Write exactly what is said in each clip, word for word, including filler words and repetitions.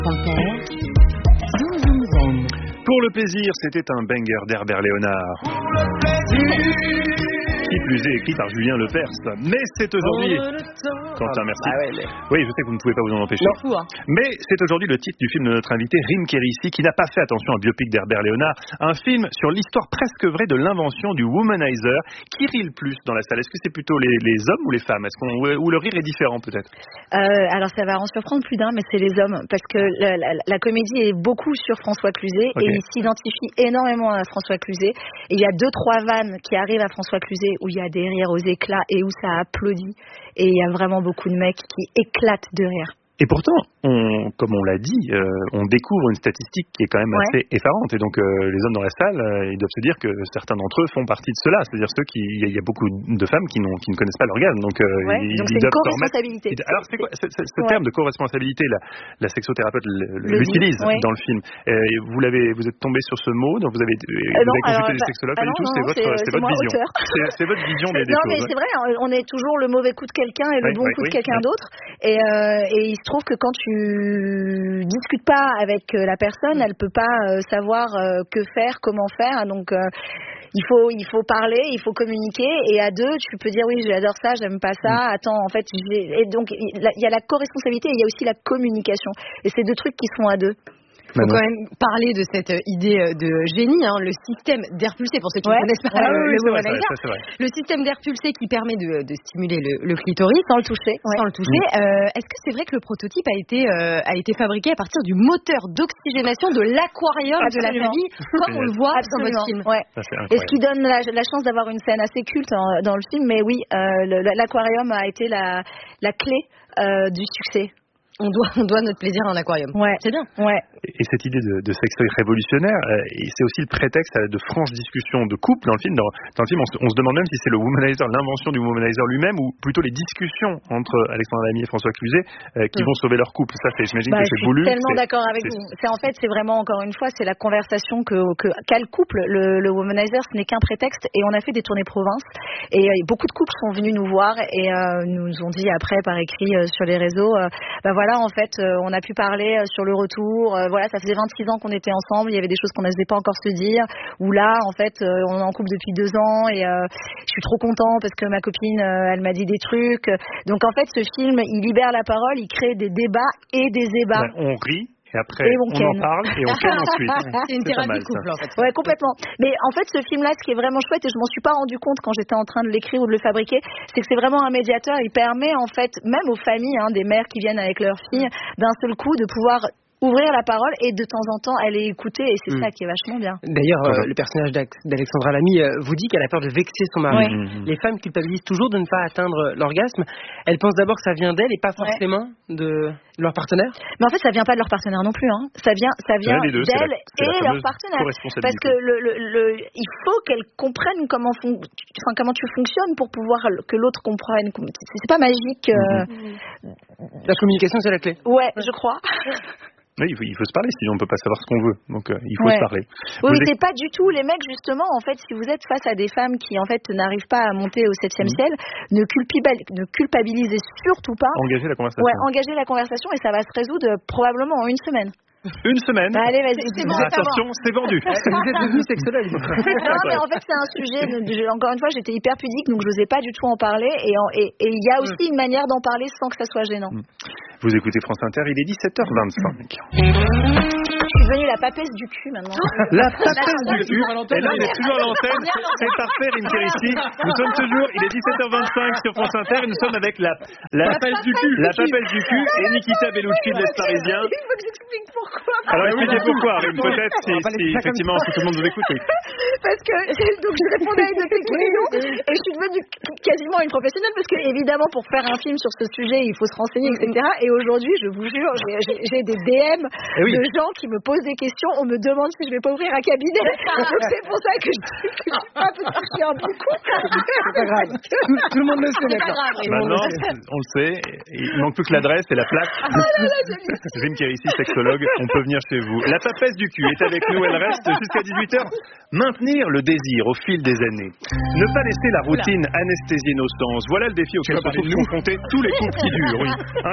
Inter, Zoom Zoom Zen. Pour le plaisir, c'était un banger d'Herbert Léonard. Pour le plaisir. Qui plus est écrit par Julien Lepers. Mais c'est aujourd'hui... Quentin, merci. Ah ouais, mais... Oui, je sais que vous ne pouvez pas vous en empêcher. Non, fou, hein. Mais c'est aujourd'hui le titre du film de notre invité, Rim Kérissi, qui n'a pas fait attention au biopic d'Herbert Léonard. Un film sur l'histoire presque vraie de l'invention du womanizer. Qui rit le plus dans la salle? Est-ce que c'est plutôt les, les hommes ou les femmes? Est-ce qu'on, ou le rire est différent peut-être? euh, Alors ça va en surprendre plus d'un, mais c'est les hommes. Parce que la, la, la comédie est beaucoup sur François Cluzet. Okay. Et il s'identifie énormément à François Cluzet. Et il y a deux, trois vannes qui arrivent à François Cluzet où il y a des rires aux éclats et où ça applaudit. Et il y a vraiment beaucoup de mecs qui éclatent de rire. Et pourtant, on, comme on l'a dit, euh, on découvre une statistique qui est quand même ouais. assez effarante. Et donc, euh, les hommes dans la salle, euh, ils doivent se dire que certains d'entre eux font partie de cela. C'est-à-dire ceux qui, il y a beaucoup de femmes qui, n'ont, qui ne connaissent pas l'orgasme. Donc, euh, ouais, ils, donc ils c'est doivent une co-responsabilité. Remettre... Alors, c'est quoi, c'est, c'est, ce ouais. terme de co-responsabilité, la, la sexothérapeute le l'utilise ouais. dans le film. Euh, vous l'avez, vous êtes tombé sur ce mot, donc vous avez, euh, vous non, avez consulté alors, des sexologues, bah, pas du tout. Non, c'est votre, c'est, c'est c'est votre vision. C'est, c'est votre vision des, des non, choses. Non, mais c'est vrai. On est toujours le mauvais coup de quelqu'un et le bon coup de quelqu'un d'autre. Et, euh, et il se trouve que quand tu discutes pas avec la personne, elle peut pas euh, savoir euh, que faire, comment faire. Donc euh, il faut il faut parler, il faut communiquer. Et à deux, tu peux dire oui, j'adore ça, j'aime pas ça. Attends, en fait, j'ai... et donc il y a la co-responsabilité et il y a aussi la communication. Et c'est deux trucs qui se font à deux. Il faut quand même parler de cette idée de génie, hein, le système d'air pulsé, pour ceux qui ne ouais. connaissent pas ouais, le, oui, le c'est womanizer. vrai, le système d'air pulsé qui permet de, de stimuler le, le clitoris sans le toucher. Ouais. Sans le toucher. Mmh. Euh, est-ce que c'est vrai que le prototype a été, euh, a été fabriqué à partir du moteur d'oxygénation de l'aquarium de la famille, comme on le voit Absolument. dans votre film? Ouais. Et ce qui donne la, la chance d'avoir une scène assez culte hein, dans le film, mais oui, euh, le, l'aquarium a été la, la clé euh, du succès. On doit, on doit notre plaisir à un aquarium. Ouais. C'est bien. Ouais. Et cette idée de, de sextoy révolutionnaire, euh, et c'est aussi le prétexte à de franches discussions de couple dans le film. Dans, dans le film, on se, on se demande même si c'est le womanizer, l'invention du womanizer lui-même, ou plutôt les discussions entre Alexandre Lamy et François Cluzet euh, qui mmh. vont sauver leur couple. Ça, c'est, j'imagine bah, que c'est voulu. Je suis tellement c'est, d'accord avec c'est... vous. C'est en fait, c'est vraiment encore une fois, c'est la conversation que, que qu'a le couple. Le, le womanizer, ce n'est qu'un prétexte. Et on a fait des tournées province. Et euh, beaucoup de couples sont venus nous voir et euh, nous ont dit après par écrit euh, sur les réseaux, euh, bah voilà, en fait, euh, on a pu parler sur le retour. Euh, voilà, ça faisait vingt-six ans qu'on était ensemble. Il y avait des choses qu'on n'osait pas encore se dire. Ou là, en fait, euh, on est en couple depuis deux ans et euh, je suis trop content parce que ma copine, euh, elle m'a dit des trucs. Donc en fait, ce film, il libère la parole, il crée des débats et des ébats. Ben, on rit. Et après, et on, on en parle et on ken ensuite. C'est une thérapie de couple, en fait. Ouais, complètement. Mais en fait, ce film-là, ce qui est vraiment chouette, et je m'en suis pas rendu compte quand j'étais en train de l'écrire ou de le fabriquer, c'est que c'est vraiment un médiateur. Il permet, en fait, même aux familles, hein, des mères qui viennent avec leurs filles, d'un seul coup, de pouvoir ouvrir la parole et de temps en temps elle est écoutée et c'est mmh. ça qui est vachement bien. D'ailleurs, euh, le personnage d'Alexandra Lamy euh, vous dit qu'elle a peur de vexer son mari. Ouais. Mmh. Les femmes culpabilisent toujours de ne pas atteindre l'orgasme. Elles pensent d'abord que ça vient d'elles et pas forcément ouais. de leur partenaire. Mais en fait, ça vient pas de leur partenaire non plus. Hein. Ça vient, ça vient deux, d'elles c'est la, c'est et leur partenaire. Parce que le, le, le, il faut qu'elles comprennent comment, fon... enfin, comment tu fonctionnes pour pouvoir que l'autre comprenne. C'est pas magique. Euh... Mmh. La communication, c'est la clé. Ouais, je crois. Oui, il faut, il faut se parler, sinon on ne peut pas savoir ce qu'on veut. Donc euh, il faut ouais. se parler. Oui, vous c'est pas du tout les mecs justement. En fait, si vous êtes face à des femmes qui en fait n'arrivent pas à monter au septième mmh. ciel, ne, culpabilisez, ne culpabilisez surtout pas. Engagez la conversation. Ouais, engagez la conversation et ça va se résoudre probablement en une semaine. Une semaine. Bah allez, vas-y. C'est bon, attention, c'est vendu. Vous êtes devenu sexologue. Non, mais en fait, c'est un sujet. Encore une fois, j'étais hyper pudique, donc je n'osais pas du tout en parler. Et il y a aussi une manière d'en parler sans que ça soit gênant. Vous écoutez France Inter, il est dix-sept heures vingt-cinq. Je suis devenue la papesse du cul maintenant. La papesse du cul. Et là, on est toujours à l'antenne. C'est parfait, Rim Kérissi. Nous sommes toujours. Il est dix-sept heures vingt-cinq sur France Inter et nous sommes avec la la papesse du cul. La papesse du cul et Nikita Bellucci de l'Est parisien. Il faut que j'explique pourquoi. Alors expliquez pourquoi, Rim. Peut-être si, si effectivement si tout le monde vous écoute. Oui. Parce que donc je répondais à une de tes questions et je suis devenue quasiment une professionnelle parce que évidemment pour faire un film sur ce sujet il faut se renseigner et cetera. Et aujourd'hui je vous jure j'ai, j'ai, j'ai des D M eh oui. de gens qui me posent des questions. On me demande si je vais pas ouvrir un cabinet. Donc c'est pour ça que je dis que je suis pas peut-être je suis un bon coup. C'est pas grave. Tout, tout le monde le sait maintenant. Maintenant on le sait. Il manque plus que l'adresse et la plaque. Rim Kérissi, sexologue. On peut venir chez vous. La papesse du cul est avec nous. Elle reste jusqu'à dix-huit heures. Maintenir le désir au fil des années. Ne pas laisser la routine anesthésier nos sens. Voilà le défi auquel se trouvent confrontés tous les couples qui durent. Oui. Un défi que chez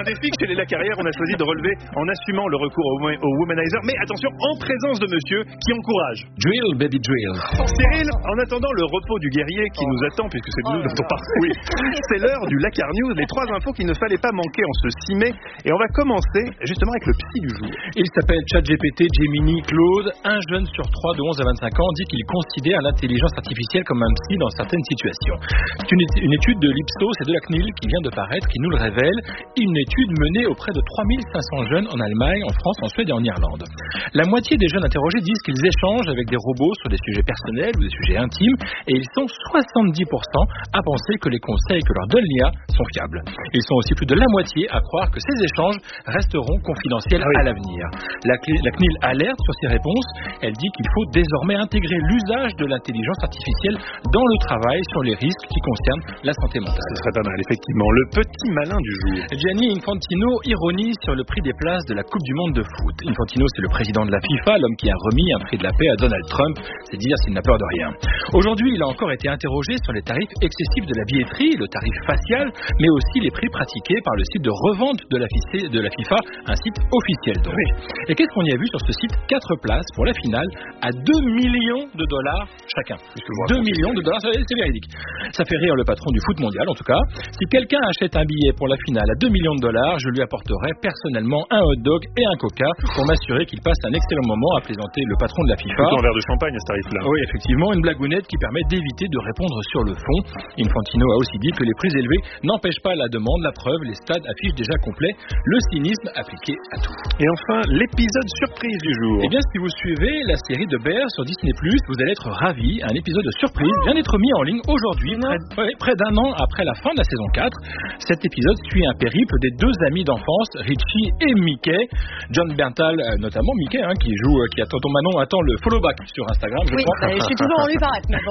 quelle est la carrière, on a choisi de relever en assumant le recours au, au womanizer, mais attention, en présence de monsieur qui encourage. Drill, baby drill. Cyril, en attendant le repos du guerrier qui oh. nous attend, puisque c'est de nous oh dont on parle, oui, c'est l'heure du Lakar News, les trois infos qu'il ne fallait pas manquer en ce six mai, et on va commencer justement avec le psy du jour. Il s'appelle ChatGPT, Gemini, Claude. Un jeune sur trois de onze à vingt-cinq ans dit qu'il considère l'intelligence artificielle comme un psy dans certaines situations. C'est une, une étude de l'Ipsos et de la C N I L qui vient de paraître, qui nous le révèle. Une étude menée auprès de trois mille cinq cents jeunes en Allemagne, en France, en Suède et en Irlande. La moitié des jeunes interrogés disent qu'ils échangent avec des robots sur des sujets personnels ou des sujets intimes, et ils sont soixante-dix pour cent à penser que les conseils que leur donne l'I A sont fiables. Ils sont aussi plus de la moitié à croire que ces échanges resteront confidentiels ah oui. à l'avenir. La, la C N I L alerte sur ces réponses. Elle dit qu'il faut désormais intégrer l'usage de l'intelligence artificielle dans le travail sur les risques qui concernent la santé mentale. Ce serait pas mal, effectivement. Le petit malin du jour. Gianni Infantino ironise sur le prix des places de la Coupe du Monde de foot. Infantino, c'est le président de la FIFA, l'homme qui a remis un prix de la paix à Donald Trump. C'est dire s'il n'a peur de rien. Aujourd'hui, il a encore été interrogé sur les tarifs excessifs de la billetterie, le tarif facial, mais aussi les prix pratiqués par le site de revente de la, de la FIFA, un site officiel donc. Oui. Et qu'est-ce qu'on y a vu sur ce site? Quatre places pour la finale à deux millions de dollars chacun. deux millions de dollars, c'est véridique. Ça fait rire le patron du foot mondial en tout cas. Si quelqu'un achète un billet pour la finale à deux millions de dollars, je lui apporterai personnellement un hot dog et un coca pour m'assurer qu'il passe un excellent moment, à plaisanter le patron de la FIFA. Plutôt un verre de champagne à ce tarif-là. Oui, effectivement, une blagounette qui permet d'éviter de répondre sur le fond. Infantino a aussi dit que les prix élevés n'empêchent pas la demande. La preuve, les stades affichent déjà complet le cynisme appliqué à tout. Et enfin, l'épisode surprise du jour. Eh bien, si vous suivez la série de Bear sur Disney plus, vous allez être ravis. Un épisode de surprise vient d'être mis en ligne aujourd'hui, près, ouais, près d'un an après la fin de la saison quatre. Cet épisode suit un périple des deux amis d'enfance, Richie et Mickey. John Berntal, euh, notamment Mickey, hein, qui joue, euh, qui attend ton Manon, attend le follow back sur Instagram, je oui, crois. Oui, euh, je suis toujours en lui paraître, mais bon.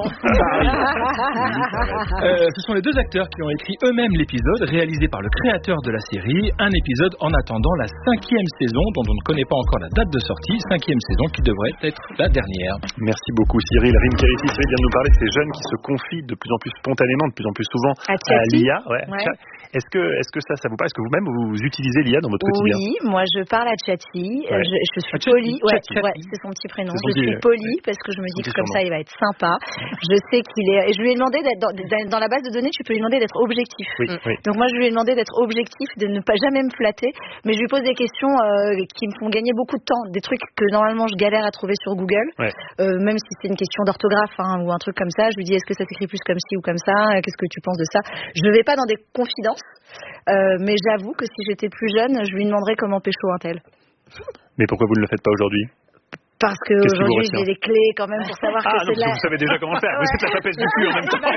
euh, ce sont les deux acteurs qui ont écrit eux-mêmes l'épisode, réalisé par le créateur de la série. Un épisode en attendant la cinquième saison, dont on ne connaît pas encore la date de sortie. Cinquième saison qui devrait être la dernière. Merci beaucoup Cyril. Rim Kérissi vient de nous parler de ces jeunes qui se confient de plus en plus spontanément, de plus en plus souvent à, à l'I A. Ouais. Ouais. Est-ce que, est-ce que ça, ça vous parle? Est-ce que vous-même vous utilisez l'I A dans votre quotidien? Oui, moi je parle à Chatty. Ouais. Je, je suis polie. Ouais, ouais, c'est son petit prénom. Je suis polie parce que je me dis que comme ça il va être sympa. Je sais qu'il est. Et je lui ai demandé d'être dans, dans la base de données. Tu peux lui demander d'être objectif. Oui, oui. Donc moi je lui ai demandé d'être objectif, de ne pas jamais me flatter. Mais je lui pose des questions euh, qui me font gagner beaucoup de temps, des trucs que normalement je galère à trouver sur Google. Ouais. Euh, même si c'est une question d'orthographe hein, ou un truc comme ça, je lui dis est-ce que ça s'écrit plus comme ci ou comme ça? Qu'est-ce que tu penses de ça? Je ne vais pas dans des confidences. Euh, mais j'avoue que si j'étais plus jeune, je lui demanderais comment pécho un tel. Mais pourquoi vous ne le faites pas aujourd'hui? Parce qu'aujourd'hui, j'ai des clés quand même pour savoir ah, que c'est donc là. Vous savez déjà comment faire. Vous êtes la tapette du cul en même temps.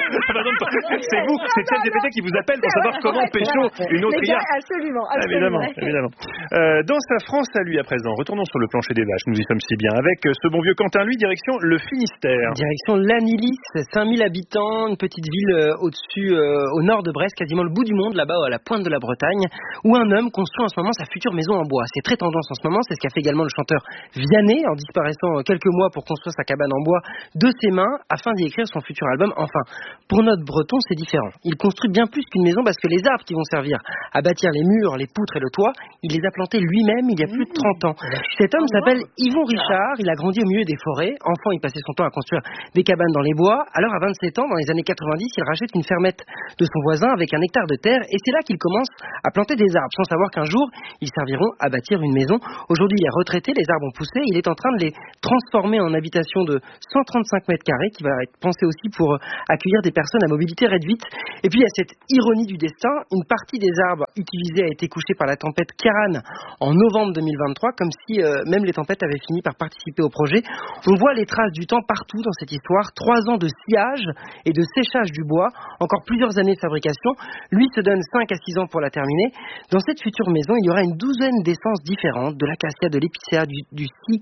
C'est vous, c'est ChatGPT qui vous appelle pour savoir comment pécho une autre I A. Absolument, absolument. Évidemment, évidemment. Euh, dans sa France à lui à présent, retournons sur le plancher des vaches. Nous y sommes si bien. Avec ce bon vieux Quentin, lui, direction le Finistère. Direction Lannilis, cinq mille habitants, une petite ville euh, au-dessus, euh, au nord de Brest, quasiment le bout du monde, là-bas à la pointe de la Bretagne, où un homme construit en ce moment sa future maison en bois. C'est très tendance en ce moment, c'est ce qu'a fait également le chanteur Vianney, en disparaissant quelques mois pour construire sa cabane en bois de ses mains afin d'y écrire son futur album. Enfin, pour notre breton, c'est différent. Il construit bien plus qu'une maison parce que les arbres qui vont servir à bâtir les murs, les poutres et le toit, il les a plantés lui-même il y a plus de trente ans. Cet homme s'appelle Yvon Richard, il a grandi au milieu des forêts. Enfant, il passait son temps à construire des cabanes dans les bois. Alors, à vingt-sept ans, dans les années quatre-vingt-dix, il rachète une fermette de son voisin avec un hectare de terre et c'est là qu'il commence à planter des arbres sans savoir qu'un jour, ils serviront à bâtir une maison. Aujourd'hui, il est retraité, les arbres ont poussé, il est en train de les transformé en habitation de cent trente-cinq mètres carrés qui va être pensé aussi pour accueillir des personnes à mobilité réduite. Et puis il y a cette ironie du destin, une partie des arbres utilisés a été couchée par la tempête Kiran en novembre deux mille vingt-trois, comme si euh, même les tempêtes avaient fini par participer au projet. On voit les traces du temps partout dans cette histoire, trois ans de sciage et de séchage du bois, encore plusieurs années de fabrication. Lui se donne cinq à six ans pour la terminer. Dans cette future maison, il y aura une douzaine d'essences différentes, de l'acacia, de l'épicéa, du, du sycomore,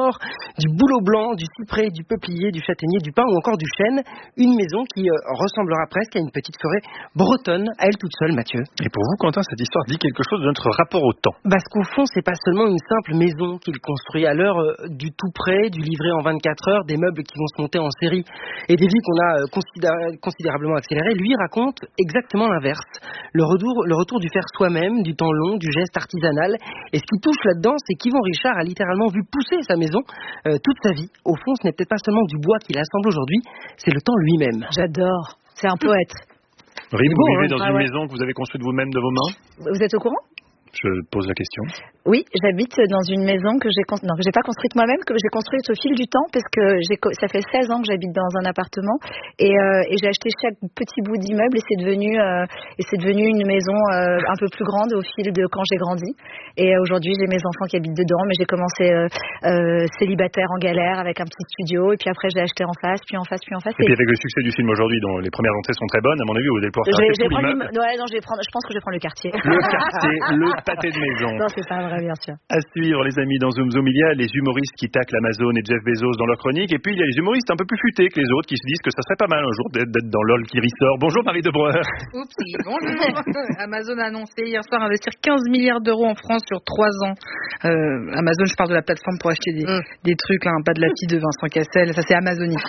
or, du bouleau blanc, du cyprès, du peuplier, du châtaignier, du pin ou encore du chêne. Une maison qui euh, ressemblera presque à une petite forêt bretonne, à elle toute seule, Mathieu. Et pour vous, Quentin, cette histoire dit quelque chose de notre rapport au temps. Parce qu'au fond, c'est pas seulement une simple maison qu'il construit à l'heure euh, du tout près, du livré en vingt-quatre heures, des meubles qui vont se monter en série et des vies qu'on a euh, considéra- considérablement accélérées. Lui raconte exactement l'inverse. Le retour, le retour du faire soi-même, du temps long, du geste artisanal. Et ce qui touche là-dedans, c'est qu'Yvon Richard a littéralement vu pousser sa maison euh, toute sa vie. Au fond, ce n'est peut-être pas seulement du bois qu'il assemble aujourd'hui, c'est le temps lui-même. J'adore. C'est un poète. Rim, Bon, vous vivez hein. dans Ah une ouais. maison que vous avez construite vous-même de vos mains? Vous êtes au courant? Je pose la question. Oui, j'habite dans une maison que j'ai con- non, que j'ai pas construite moi-même, que j'ai construite au fil du temps, parce que j'ai co- ça fait seize ans que j'habite dans un appartement et, euh, et j'ai acheté chaque petit bout d'immeuble et c'est devenu euh, et c'est devenu une maison euh, un peu plus grande au fil de quand j'ai grandi. Et euh, aujourd'hui, j'ai mes enfants qui habitent dedans, mais j'ai commencé euh, euh, célibataire en galère avec un petit studio et puis après j'ai acheté en face, puis en face, puis en face. Et puis avec le succès du film aujourd'hui, dont les premières entrées sont très bonnes, à mon avis, vous allez pouvoir je faire vais, acheter je vais tout prendre l'immeuble. l'immeuble- ouais, non, je vais prendre, je pense que je vais prendre le quartier. Le quartier, le pâté de maison. Non, c'est pas vrai, bien sûr. À suivre, les amis, dans Zoom Zoom, il y a les humoristes qui taclent Amazon et Jeff Bezos dans leur chronique. Et puis, il y a les humoristes un peu plus futés que les autres qui se disent que ça serait pas mal un jour d'être, d'être dans LOL qui ressort. Bonjour, Marie de Breuer. Oupsie, bonjour. Amazon a annoncé hier soir investir quinze milliards d'euros en France sur trois ans. Euh, Amazon, je parle de la plateforme pour acheter des, Mm. des trucs, hein, pas de la fille de Vincent Cassel. Ça, c'est Amazonie.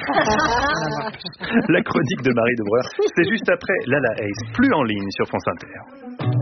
La chronique de Marie de Breuer, c'est juste après Lala Ace, plus en ligne sur France Inter.